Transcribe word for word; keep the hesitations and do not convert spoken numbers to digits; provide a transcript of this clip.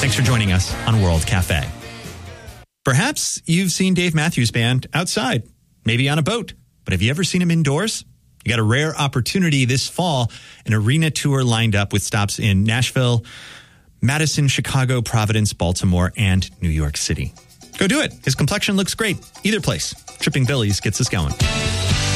Thanks for joining us on World Cafe. Perhaps you've seen Dave Matthews Band outside, maybe on a boat, but have you ever seen him indoors? You got a rare opportunity this fall, an arena tour lined up with stops in Nashville, Madison, Chicago, Providence, Baltimore, and New York City. Go do it. His complexion looks great. Either place. Tripping Billies gets us going.